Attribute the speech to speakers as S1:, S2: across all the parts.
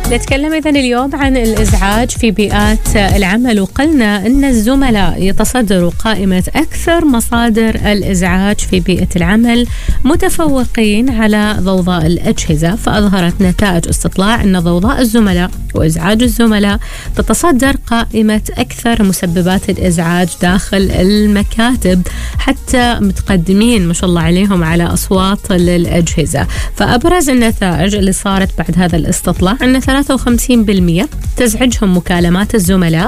S1: نتكلم إذن اليوم عن الإزعاج في بيئات العمل، وقلنا أن الزملاء يتصدروا قائمة أكثر مصادر الإزعاج في بيئة العمل، متفوقين على ضوضاء الأجهزة. فأظهرت نتائج استطلاع أن ضوضاء الزملاء وإزعاج الزملاء تتصدر قائمة أكثر مسببات الإزعاج داخل المكاتب، حتى متقدمين ما شاء الله عليهم على أصوات الأجهزة. فأبرز النتائج اللي صارت بعد هذا الاستطلاع أن 53% تزعجهم مكالمات الزملاء،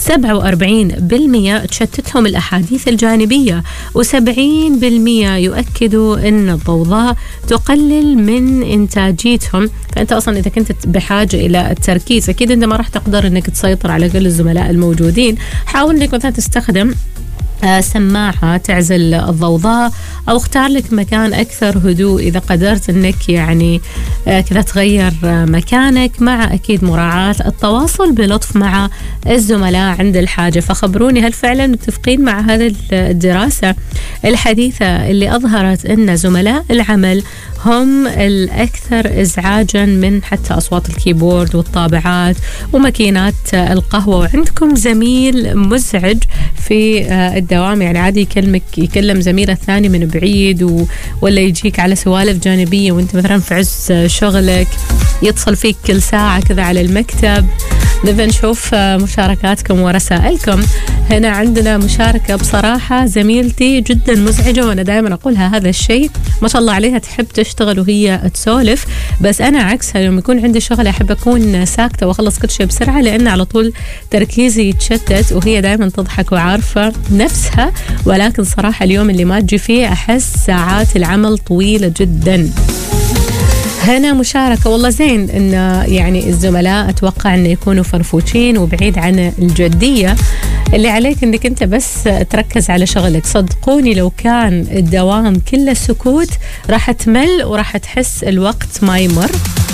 S1: 47% تشتتهم الأحاديث الجانبية، و70% يؤكدوا أن الضوضاء تقلل من إنتاجيتهم. فأنت أصلا إذا كنت بحاجة إلى التركيز أكيد أنت ما راح تقدر أنك تسيطر على كل الزملاء الموجودين. حاول أنك مثلا تستخدم سماعة تعزل الضوضاء، أو اختار لك مكان أكثر هدوء إذا قدرت أنك يعني كذا تغير مكانك، مع أكيد مراعاة التواصل بلطف مع الزملاء عند الحاجة. فخبروني هل فعلا متفقين مع هذه الدراسة الحديثة اللي أظهرت أن زملاء العمل هم الأكثر إزعاجا من حتى أصوات الكيبورد والطابعات وماكينات القهوة. وعندكم زميل مزعج في الدوام، يعني عادي يكلم زميله الثاني من بعيد، ولا يجيك على سوالف جانبية وانت مثلا في عز شغلك، يتصل فيك كل ساعة كذا على المكتب. نبي نشوف مشاركاتكم ورسائلكم. هنا عندنا مشاركة بصراحة زميلتي جدا مزعجة، وأنا دائما أقولها هذا الشيء، ما شاء الله عليها تحب تشتغل وهي تسولف، بس أنا عكسها، يوم يكون عندي شغل أحب أكون ساكتة وأخلص كل شيء بسرعة، لأن على طول تركيزي يتشتت، وهي دائما تضحك وعارفة نفسها. ولكن صراحة اليوم اللي ما تجي فيه أحس ساعات العمل طويلة جدا. هنا مشاركة والله زين إن يعني الزملاء أتوقع إنه يكونوا فرفوشين وبعيد عن الجدية. اللي عليك إنك أنت بس تركز على شغلك. صدقوني لو كان الدوام كله سكوت راح تمل وراح تحس الوقت ما يمر.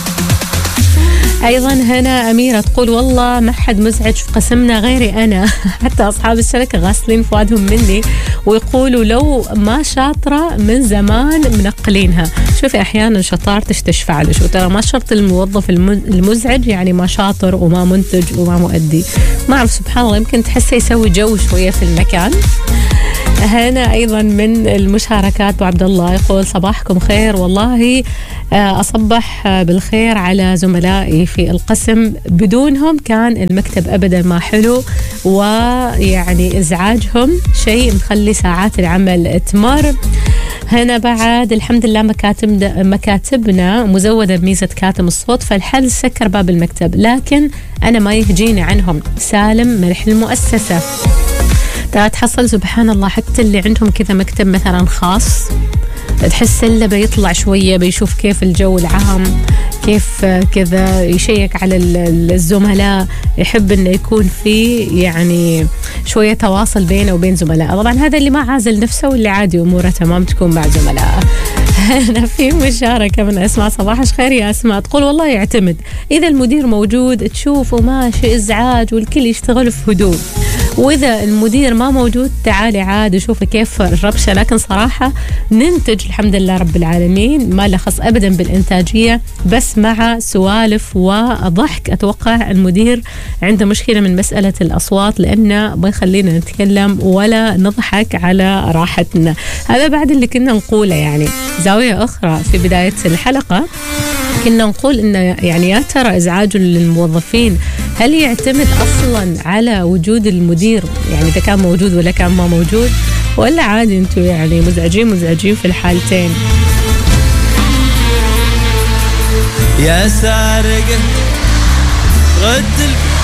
S1: أيضا هنا أميرة تقول والله ما حد مزعج في قسمنا غيري أنا، حتى أصحاب الشركة غاسلين فؤادهم مني، ويقولوا لو ما شاطرة من زمان منقلينها. شوفي أحيانا شطارتش تشفع له، ترى ما شرط الموظف المزعج يعني ما شاطر وما منتج وما مؤدي. ما أعرف سبحان الله، يمكن تحسه يسوي جو شوية في المكان. هنا أيضا من المشاركات أبو عبد الله يقول صباحكم خير، والله أصبح بالخير على زملائي في القسم، بدونهم كان المكتب أبدا ما حلو، ويعني إزعاجهم شيء مخلي ساعات العمل تمر. هنا بعد الحمد لله مكاتبنا مزودة بميزة كاتم الصوت، فالحل سكر باب المكتب، لكن أنا ما يهجيني عنهم. سالم ملح المؤسسة. تحصل سبحان الله حتى اللي عندهم كذا مكتب مثلا خاص، تحس إلا بيطلع شوية بيشوف كيف الجو العام، كيف كذا يشيك على الزملاء، يحب إنه يكون في يعني شوية تواصل بينه وبين زملائه. طبعا هذا اللي ما عازل نفسه واللي عادي أموره تمام تكون مع زملائه. أنا في مشاركة من أسماء. صباح الخير يا أسماء، تقول والله يعتمد، إذا المدير موجود تشوفه ماشي إزعاج والكل يشتغل في هدوء، وإذا المدير ما موجود تعالي عادي شوفي كيف الربشة. لكن صراحة ننتج الحمد لله رب العالمين، ما له خص أبدا بالإنتاجية، بس مع سوالف وضحك. أتوقع المدير عنده مشكلة من مسألة الأصوات، لأنه ما يخلينا نتكلم ولا نضحك على راحتنا. هذا بعد اللي كنا نقوله. يعني زاوية أخرى في بداية الحلقة كنا نقول إنه يعني يا ترى إزعاجه للموظفين هل يعتمد أصلا على وجود المدير، يعني إذا كان موجود ولا كان ما موجود، ولا عادي أنتوا يعني مزعجين في الحالتين.
S2: يا سارق رد